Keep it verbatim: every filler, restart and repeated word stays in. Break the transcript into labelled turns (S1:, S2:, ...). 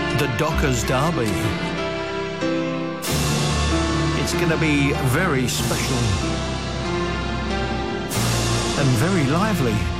S1: the Dockers Derby. It's going to be very special and very lively.